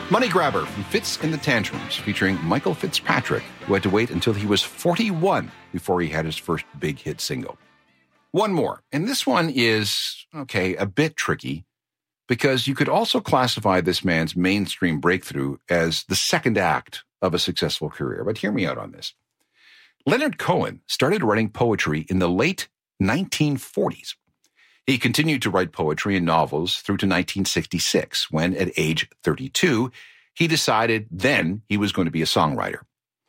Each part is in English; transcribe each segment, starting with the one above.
Money Grabber from Fitz and the Tantrums, featuring Michael Fitzpatrick, who had to wait until he was 41 before he had his first big hit single. One more, and this one is, a bit tricky, because you could also classify this man's mainstream breakthrough as the second act of a successful career. But hear me out on this. Leonard Cohen started writing poetry in the late 1940s. He continued to write poetry and novels through to 1966, when at age 32, he decided then he was going to be a songwriter.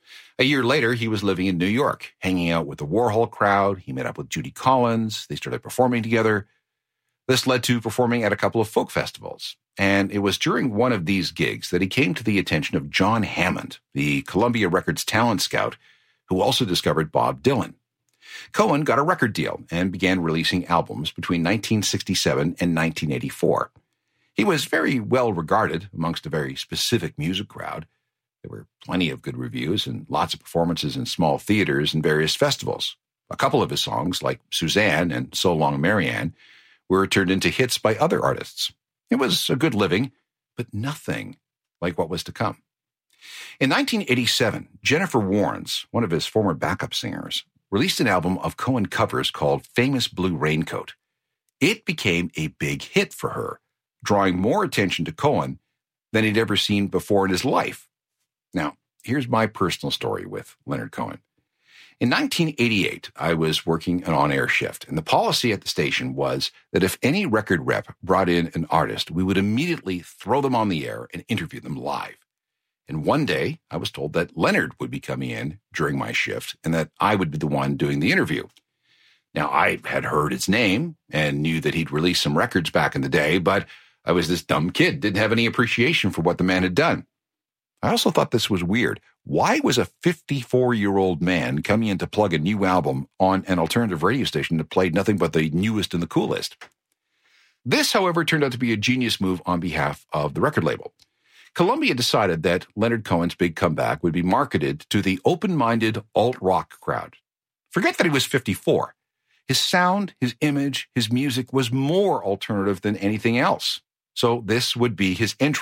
A year later, he was living in New York, hanging out with the Warhol crowd. He met up with Judy Collins. They started performing together. This led to performing at a couple of folk festivals. And it was during one of these gigs that he came to the attention of John Hammond, the Columbia Records talent scout, who also discovered Bob Dylan. Cohen got a record deal and began releasing albums between 1967 and 1984. He was very well regarded amongst a very specific music crowd. There were plenty of good reviews and lots of performances in small theaters and various festivals. A couple of his songs, like Suzanne and So Long Marianne, were turned into hits by other artists. It was a good living, but nothing like what was to come. In 1987, Jennifer Warnes, one of his former backup singers, released an album of Cohen covers called Famous Blue Raincoat. It became a big hit for her, drawing more attention to Cohen than he'd ever seen before in his life. Now, here's my personal story with Leonard Cohen. In 1988, I was working an on-air shift, and the policy at the station was that if any record rep brought in an artist, we would immediately throw them on the air and interview them live. And one day, I was told that Leonard would be coming in during my shift and that I would be the one doing the interview. Now, I had heard his name and knew that he'd released some records back in the day, but I was this dumb kid, didn't have any appreciation for what the man had done. I also thought this was weird. Why was a 54-year-old man coming in to plug a new album on an alternative radio station that played nothing but the newest and the coolest? This, however, turned out to be a genius move on behalf of the record label. Columbia decided that Leonard Cohen's big comeback would be marketed to the open-minded alt-rock crowd. Forget that he was 54. His sound, his image, his music was more alternative than anything else. So this would be his entry